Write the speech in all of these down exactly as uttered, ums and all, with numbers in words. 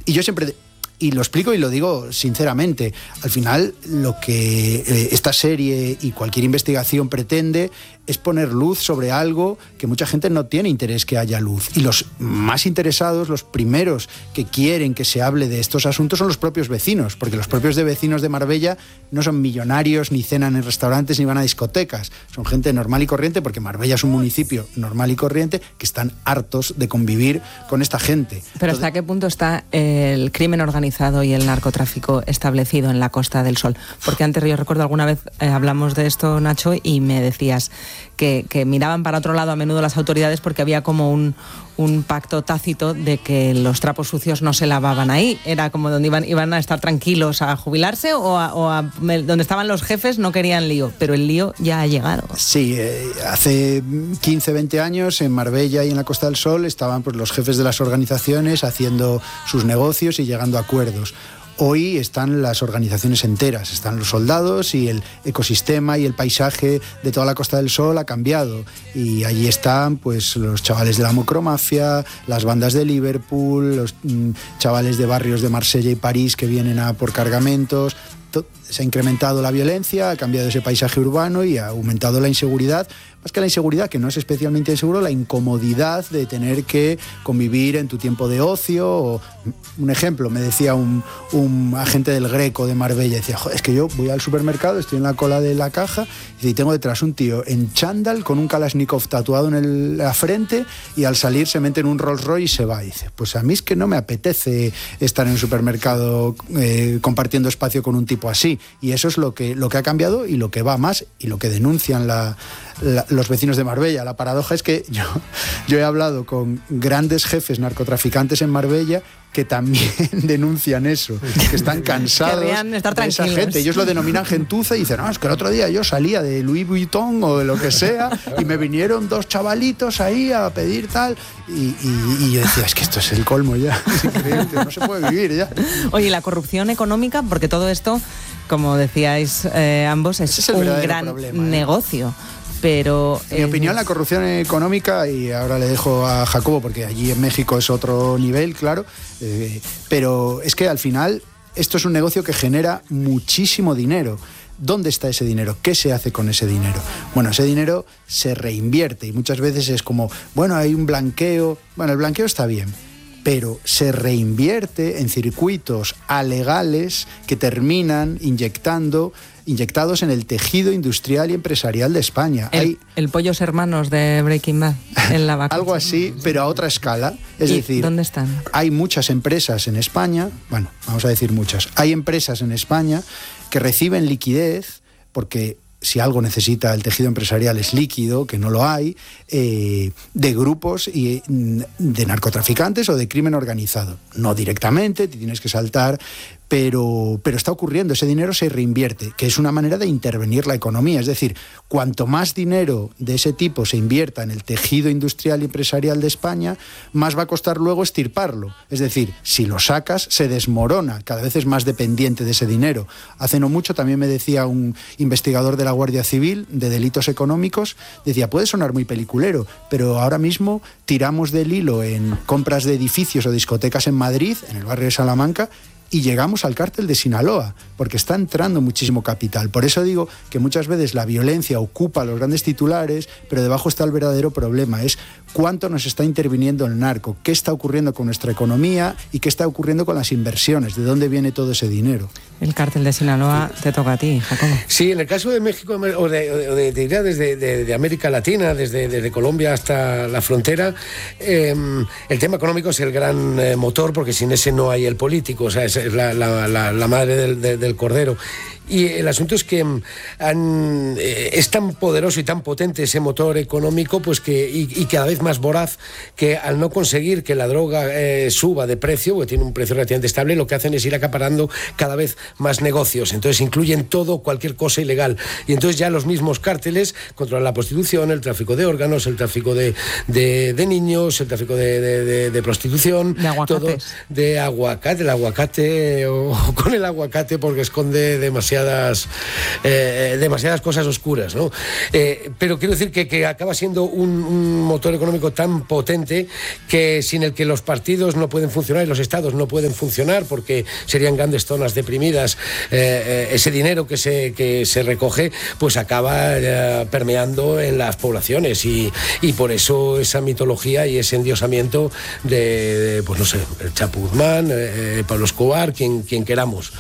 y yo siempre... Y lo explico y lo digo sinceramente. Al final, lo que eh, esta serie y cualquier investigación pretende es poner luz sobre algo que mucha gente no tiene interés que haya luz. Y los más interesados, los primeros que quieren que se hable de estos asuntos son los propios vecinos, porque los propios de vecinos de Marbella no son millonarios, ni cenan en restaurantes, ni van a discotecas. Son gente normal y corriente, porque Marbella es un municipio normal y corriente, que están hartos de convivir con esta gente. Pero ¿hasta qué punto está el crimen organizado y el narcotráfico establecido en la Costa del Sol? Porque antes, yo recuerdo alguna vez eh, hablamos de esto, Nacho, y me decías que, que miraban para otro lado a menudo las autoridades porque había como un, un pacto tácito de que los trapos sucios no se lavaban ahí. Era como donde iban, iban a estar tranquilos a jubilarse, o, a, o a, donde estaban los jefes no querían lío, pero el lío ya ha llegado. Sí, eh, hace quince, veinte años en Marbella y en la Costa del Sol estaban pues, los jefes de las organizaciones haciendo sus negocios y llegando a acuerdos. Hoy están las organizaciones enteras, están los soldados, y el ecosistema y el paisaje de toda la Costa del Sol ha cambiado. Y allí están pues los chavales de la micromafia, las bandas de Liverpool, los mmm, chavales de barrios de Marsella y París que vienen a por cargamentos. Se ha incrementado la violencia, ha cambiado ese paisaje urbano y ha aumentado la inseguridad. Más que la inseguridad, que no es especialmente inseguro, la incomodidad de tener que convivir en tu tiempo de ocio. O, un ejemplo, me decía un, un agente del Greco de Marbella, decía, joder, es que yo voy al supermercado, estoy en la cola de la caja y tengo detrás un tío en chándal con un Kalashnikov tatuado en el, la frente, y al salir se mete en un Rolls Royce y se va. Y dice, pues a mí es que no me apetece estar en un supermercado eh, compartiendo espacio con un tipo así. Y eso es lo que, lo que ha cambiado y lo que va más, y lo que denuncian la, la, los vecinos de Marbella. La paradoja es que yo, yo he hablado con grandes jefes narcotraficantes en Marbella que también denuncian eso, que están cansados estar de esa gente. Ellos lo denominan gentuza y dicen, no, es que el otro día yo salía de Louis Vuitton o de lo que sea y me vinieron dos chavalitos ahí a pedir tal, y, y, y yo decía, es que esto es el colmo ya, es increíble, no se puede vivir ya. Oye, la corrupción económica, porque todo esto, como decíais eh, ambos, es, es un gran problema, negocio. ¿eh? Pero en mi eh, opinión, la corrupción económica, y ahora le dejo a Jacobo porque allí en México es otro nivel, claro, eh, pero es que al final esto es un negocio que genera muchísimo dinero. ¿Dónde está ese dinero? ¿Qué se hace con ese dinero? Bueno, ese dinero se reinvierte y muchas veces es como, bueno, hay un blanqueo. Bueno, el blanqueo está bien, pero se reinvierte en circuitos alegales que terminan inyectando inyectados en el tejido industrial y empresarial de España. El, hay el Pollos Hermanos de Breaking Bad en la vaca. Algo así, pero a otra escala. Es ¿Y decir, dónde están? Hay muchas empresas en España, bueno, vamos a decir muchas, hay empresas en España que reciben liquidez, porque si algo necesita el tejido empresarial es líquido, que no lo hay, eh, de grupos y, de narcotraficantes o de crimen organizado. No directamente, te tienes que saltar, pero, pero está ocurriendo, ese dinero se reinvierte, que es una manera de intervenir la economía. Es decir, cuanto más dinero de ese tipo se invierta en el tejido industrial y empresarial de España, más va a costar luego extirparlo. Es decir, si lo sacas, se desmorona, cada vez es más dependiente de ese dinero. Hace no mucho también me decía un investigador de la Guardia Civil de delitos económicos, decía, puede sonar muy peliculero, pero ahora mismo tiramos del hilo en compras de edificios o discotecas en Madrid, en el barrio de Salamanca, y llegamos al cártel de Sinaloa, porque está entrando muchísimo capital. Por eso digo que muchas veces la violencia ocupa los grandes titulares, pero debajo está el verdadero problema, es cuánto nos está interviniendo el narco, qué está ocurriendo con nuestra economía y qué está ocurriendo con las inversiones, de dónde viene todo ese dinero. El cártel de Sinaloa te toca a ti, Jacobo. Sí, en el caso de México, o de, o de, te diría desde de, de América Latina, desde, desde Colombia hasta la frontera, eh, el tema económico es el gran eh, motor, porque sin ese no hay el político, o sea, es la, la, la, la madre del, del, del cordero. Y el asunto es que han, eh, es tan poderoso y tan potente ese motor económico, pues que y, y cada vez más voraz, que al no conseguir que la droga eh, suba de precio, porque tiene un precio relativamente estable, lo que hacen es ir acaparando cada vez más negocios. Entonces incluyen todo, cualquier cosa ilegal. Y entonces ya los mismos cárteles controlan la prostitución, el tráfico de órganos, el tráfico de, de, de niños, el tráfico de, de, de, de prostitución, de aguacates. Todo de aguacate, el aguacate o con el aguacate porque esconde demasiado demasiadas, eh, demasiadas cosas oscuras, ¿no? Eh, pero quiero decir que, que acaba siendo un, un motor económico tan potente que sin el que los partidos no pueden funcionar y los estados no pueden funcionar, porque serían grandes zonas deprimidas. Eh, eh, ese dinero que se, que se recoge pues acaba eh, permeando en las poblaciones y, y por eso esa mitología y ese endiosamiento de, de pues no sé, el Chapo Guzmán, eh, Pablo Escobar, quien, quien queramos.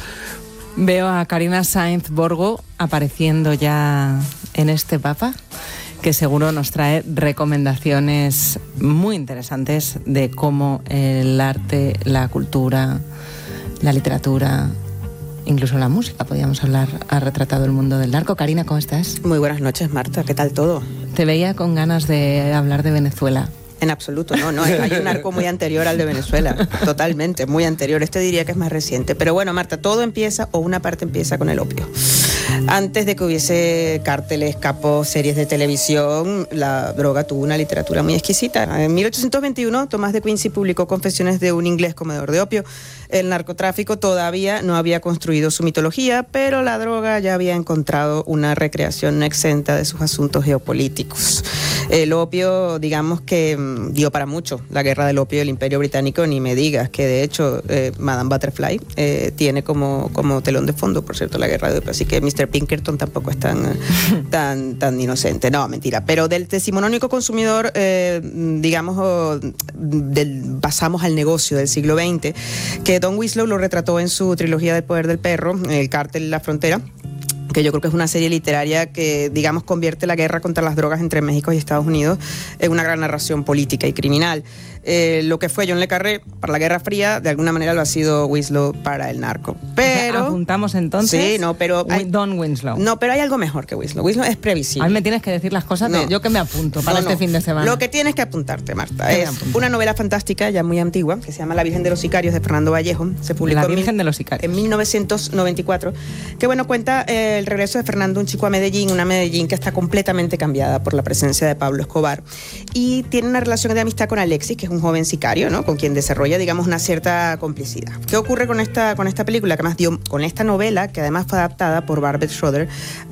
Veo a Carina Sainz Borgo apareciendo ya en este Papa, que seguro nos trae recomendaciones muy interesantes de cómo el arte, la cultura, la literatura, incluso la música, podríamos hablar, ha retratado el mundo del narco. Carina, ¿cómo estás? Muy buenas noches, Marta. ¿Qué tal todo? Te veía con ganas de hablar de Venezuela. En absoluto, no, no, hay un narco muy anterior al de Venezuela, totalmente, muy anterior. Este diría que es más reciente. Pero bueno, Marta, todo empieza, o una parte empieza con el opio. Antes de que hubiese cárteles, capos, series de televisión, la droga tuvo una literatura muy exquisita. En mil ochocientos veintiuno, Tomás de Quincy publicó Confesiones de un inglés comedor de opio. El narcotráfico todavía no había construido su mitología, pero la droga ya había encontrado una recreación no exenta de sus asuntos geopolíticos. El opio, digamos que dio para mucho. La guerra del opio del Imperio Británico, ni me digas, que de hecho eh, Madame Butterfly eh, tiene como, como telón de fondo, por cierto, la guerra del opio. Así que mister Pinkerton tampoco es tan, tan, tan inocente. No, mentira. Pero del decimonónico consumidor, eh, digamos, del, pasamos al negocio del siglo veinte, que Don Winslow lo retrató en su trilogía del poder del perro, El cártel y la frontera, que yo creo que es una serie literaria que, digamos, convierte la guerra contra las drogas entre México y Estados Unidos en una gran narración política y criminal. Eh, lo que fue John le Carré para la Guerra Fría, de alguna manera lo ha sido Winslow para el narco. Pero... O sea, apuntamos entonces... Sí, no, pero... Hay, Don Winslow. No, pero hay algo mejor que Winslow. Winslow es previsible. A mí me tienes que decir las cosas de, no. yo que me apunto para no, este no. fin de semana. Lo que tienes que apuntarte, Marta, es una novela fantástica ya muy antigua, que se llama La Virgen de los Sicarios, de Fernando Vallejo. Se publicó La Virgen en, de los Sicarios. En mil novecientos noventa y cuatro. Que bueno, cuenta eh, el regreso de Fernando, un chico a Medellín, una Medellín que está completamente cambiada por la presencia de Pablo Escobar. Y tiene una relación de amistad con Alexis, que es un joven sicario, ¿no? Con quien desarrolla, digamos, una cierta complicidad. ¿Qué ocurre con esta, con esta película? Que además dio, con esta novela, que además fue adaptada por Barbet Schroeder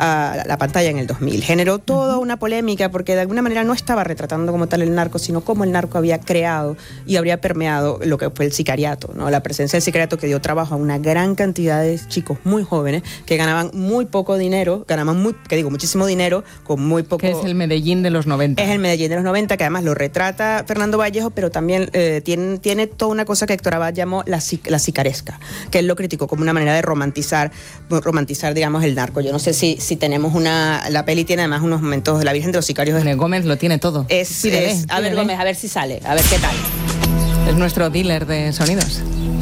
a la pantalla en el dos mil. Generó toda una polémica porque de alguna manera no estaba retratando como tal el narco, sino cómo el narco había creado y habría permeado lo que fue el sicariato, ¿no? La presencia del sicariato que dio trabajo a una gran cantidad de chicos muy jóvenes que ganaban muy poco dinero, ganaban muy, que digo, muchísimo dinero con muy poco... Que es el Medellín de los noventa. Es el Medellín de los noventa, que además lo retrata Fernando Vallejo, pero también eh, tiene, tiene toda una cosa que Héctor Abad llamó la, la sicaresca, que él lo criticó como una manera de romantizar, romantizar, digamos, el narco. Yo no sé si, si tenemos una... La peli tiene además unos momentos de La Virgen de los Sicarios. Bueno, Gómez lo tiene todo. Es, Pídele, es, a ver, pídele. Gómez, a ver si sale, a ver qué tal. Es nuestro dealer de sonidos.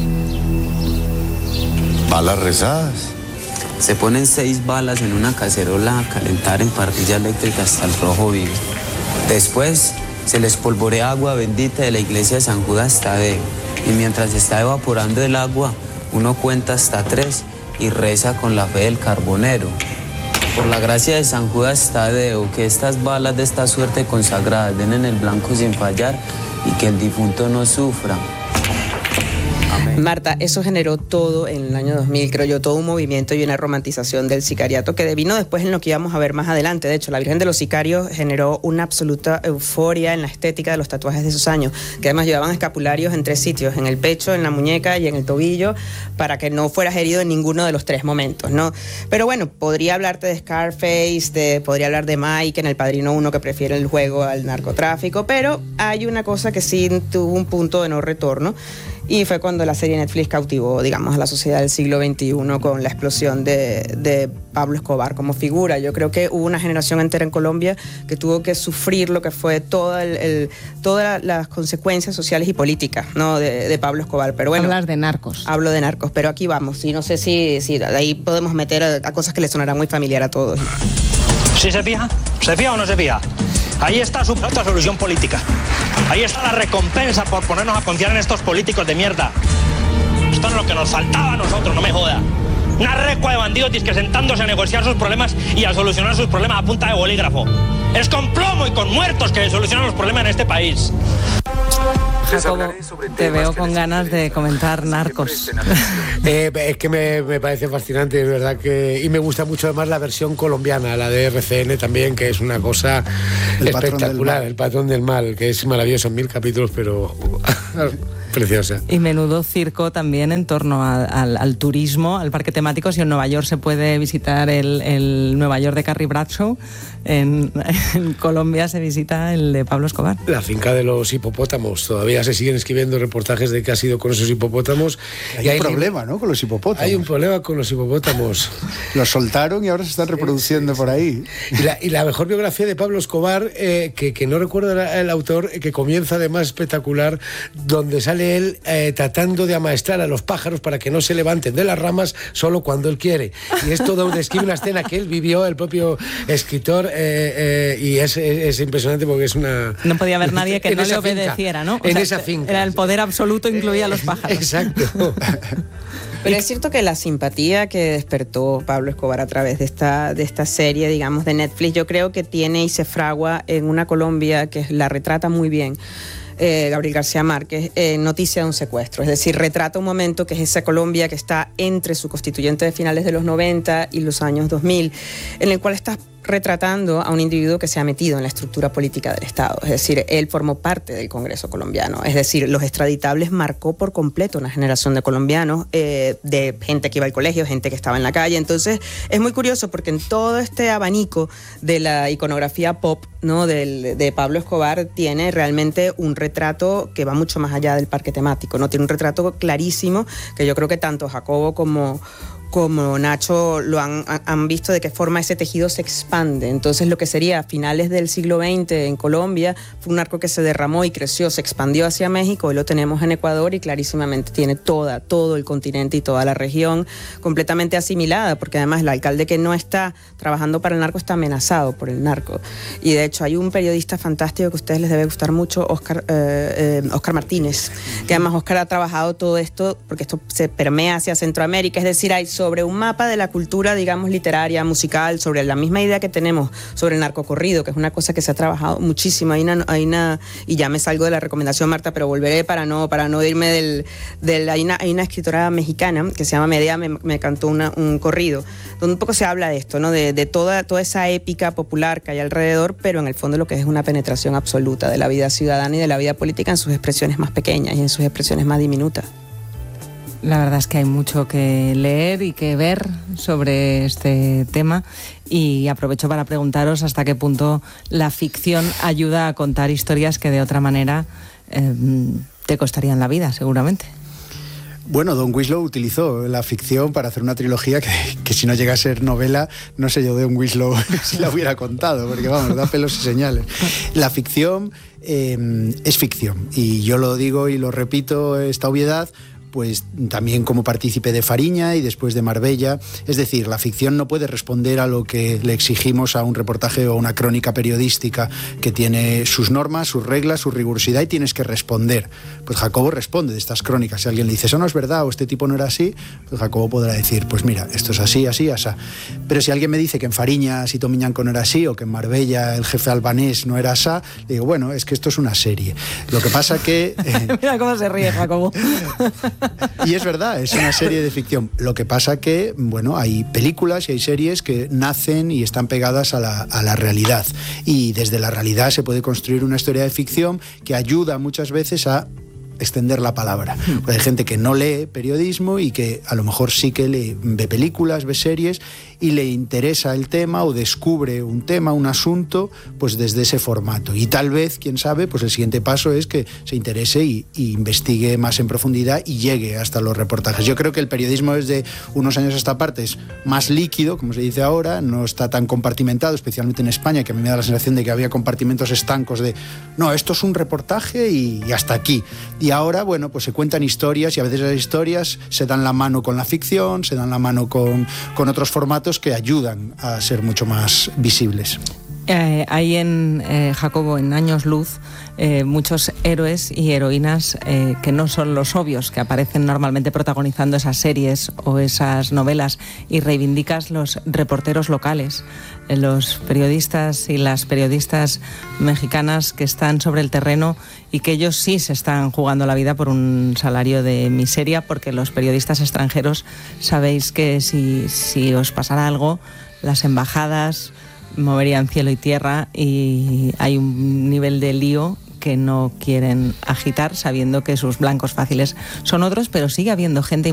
Balas rezadas. Se ponen seis balas en una cacerola a calentar en parrilla eléctrica hasta el rojo vivo. Después se les polvorea agua bendita de la iglesia de San Judas Tadeo. Y mientras está evaporando el agua, uno cuenta hasta tres y reza con la fe del carbonero. Por la gracia de San Judas Tadeo, que estas balas de esta suerte consagradas den en el blanco sin fallar y que el difunto no sufra. Marta, eso generó todo en el año dos mil, creo yo, todo un movimiento y una romantización del sicariato que vino después en lo que íbamos a ver más adelante. De hecho, La Virgen de los Sicarios generó una absoluta euforia en la estética de los tatuajes de esos años, que además llevaban escapularios en tres sitios, en el pecho, en la muñeca y en el tobillo, para que no fueras herido en ninguno de los tres momentos, ¿no? Pero bueno, podría hablarte de Scarface, de, podría hablar de Mike en El Padrino uno, que prefiere el juego al narcotráfico, pero hay una cosa que sí tuvo un punto de no retorno, y fue cuando la serie Netflix cautivó, digamos, a la sociedad del siglo veintiuno con la explosión de, de Pablo Escobar como figura. Yo creo que hubo una generación entera en Colombia que tuvo que sufrir lo que fue todo el, el, todas las consecuencias sociales y políticas, ¿no? de, de Pablo Escobar. Pero bueno, hablas de narcos. Hablo de narcos, pero aquí vamos. Y no sé si, si ahí podemos meter a, a cosas que le sonarán muy familiar a todos. ¿Sí se fija? ¿Se fija o no se fija? Ahí está su otra solución política. Ahí está la recompensa por ponernos a confiar en estos políticos de mierda. Esto es lo que nos faltaba a nosotros, no me joda. Una recua de bandidos que sentándose a negociar sus problemas y a solucionar sus problemas a punta de bolígrafo. Es con plomo y con muertos que se solucionan los problemas en este país. Jacobo, te veo con ganas de comentar Narcos. Eh, es que me, me parece fascinante, es verdad que... Y me gusta mucho además la versión colombiana, la de R C N también, que es una cosa el espectacular, el patrón del mal, que es maravilloso en mil capítulos, pero... preciosa. Y menudo circo también en torno a, al, al turismo, al parque temático. Si en Nueva York se puede visitar el, el Nueva York de Carrie Bradshaw, en, en Colombia se visita el de Pablo Escobar. La finca de los hipopótamos. Todavía se siguen escribiendo reportajes de qué ha sido con esos hipopótamos. Hay, y hay un problema, ¿no?, con los hipopótamos. Hay un problema con los hipopótamos. Los soltaron y ahora se están reproduciendo sí, sí, por ahí. Y la, y la mejor biografía de Pablo Escobar, eh, que, que no recuerdo el, el autor, que comienza además espectacular, donde sale él eh, tratando de amaestrar a los pájaros para que no se levanten de las ramas solo cuando él quiere. Y es todo describe una escena que él vivió, el propio escritor, eh, eh, y es, es impresionante porque es una... No podía haber nadie que no le obedeciera, ¿no? O en sea, esa finca. Era el poder absoluto, incluía a los pájaros. Exacto. Pero es cierto que la simpatía que despertó Pablo Escobar a través de esta, de esta serie, digamos, de Netflix, yo creo que tiene y se fragua en una Colombia que la retrata muy bien. Eh, Gabriel García Márquez, eh, Noticia de un secuestro, es decir, retrata un momento que es esa Colombia que está entre su constituyente de finales de los noventa y los años dos mil, en el cual está retratando a un individuo que se ha metido en la estructura política del Estado, es decir, él formó parte del Congreso colombiano, es decir, Los Extraditables marcó por completo una generación de colombianos, eh, de gente que iba al colegio, gente que estaba en la calle. Entonces es muy curioso porque en todo este abanico de la iconografía pop, ¿no?, del, de Pablo Escobar, tiene realmente un retrato que va mucho más allá del parque temático, ¿no? Tiene un retrato clarísimo que yo creo que tanto Jacobo como como Nacho lo han, han visto de qué forma ese tejido se expande. Entonces lo que sería a finales del siglo veinte en Colombia fue un arco que se derramó y creció, se expandió hacia México, hoy lo tenemos en Ecuador y clarísimamente tiene toda, todo el continente y toda la región completamente asimilada, porque además el alcalde que no está trabajando para el narco está amenazado por el narco. Y de hecho hay un periodista fantástico que a ustedes les debe gustar mucho, Oscar, eh, eh, Oscar Martínez, que además Oscar ha trabajado todo esto porque esto se permea hacia Centroamérica, es decir, hay sobre un mapa de la cultura, digamos, literaria, musical, sobre la misma idea que tenemos sobre el narcocorrido, que es una cosa que se ha trabajado muchísimo. Hay una, hay una, y ya me salgo de la recomendación, Marta, pero volveré para no, para no irme del... del hay, una, hay una escritora mexicana que se llama Medea, me, me cantó una, un corrido, donde un poco se habla de esto, ¿no?, de, de toda, toda esa épica popular que hay alrededor, pero en el fondo lo que es una penetración absoluta de la vida ciudadana y de la vida política en sus expresiones más pequeñas y en sus expresiones más diminutas. La verdad es que hay mucho que leer y que ver sobre este tema y aprovecho para preguntaros hasta qué punto la ficción ayuda a contar historias que de otra manera eh, te costarían la vida, seguramente. Bueno, Don Winslow utilizó la ficción para hacer una trilogía que, que si no llega a ser novela, no sé yo de Don Winslow si la hubiera contado, porque vamos, da pelos y señales. La ficción eh, es ficción, y yo lo digo y lo repito, esta obviedad, pues también como partícipe de Fariña y después de Marbella. Es decir, la ficción no puede responder a lo que le exigimos a un reportaje o una crónica periodística que tiene sus normas, sus reglas, su rigurosidad, y tienes que responder. Pues Jacobo responde de estas crónicas. Si alguien le dice, eso no es verdad o este tipo no era así, pues Jacobo podrá decir, pues mira, esto es así, así, así. Pero si alguien me dice que en Fariña Sito Miñanco no era así o que en Marbella el jefe albanés no era así, le digo, bueno, es que esto es una serie. Lo que pasa que... Eh, mira cómo se ríe Jacobo. Y es verdad, es una serie de ficción. Lo que pasa que, bueno, hay películas y hay series que nacen y están pegadas a la, a la realidad. Y desde la realidad se puede construir una historia de ficción que ayuda muchas veces a extender la palabra. Pues hay gente que no lee periodismo y que a lo mejor sí que lee, ve películas, ve series y le interesa el tema o descubre un tema, un asunto, pues desde ese formato. Y tal vez, quién sabe, pues el siguiente paso es que se interese y, y investigue más en profundidad y llegue hasta los reportajes. Yo creo que el periodismo desde unos años a esta parte es más líquido, como se dice ahora, no está tan compartimentado, especialmente en España, que a mí me da la sensación de que había compartimentos estancos de, no, esto es un reportaje y, y hasta aquí. Y ahora, bueno, pues se cuentan historias y a veces las historias se dan la mano con la ficción, se dan la mano con, con otros formatos que ayudan a ser mucho más visibles. Eh, hay en eh, Jacobo, en Años Luz, eh, muchos héroes y heroínas eh, que no son los obvios, que aparecen normalmente protagonizando esas series o esas novelas, y reivindicas los reporteros locales, eh, los periodistas y las periodistas mexicanas que están sobre el terreno y que ellos sí se están jugando la vida por un salario de miseria, porque los periodistas extranjeros sabéis que si, si os pasara algo, las embajadas moverían cielo y tierra, y hay un nivel de lío que no quieren agitar, sabiendo que sus blancos fáciles son otros, pero sigue habiendo gente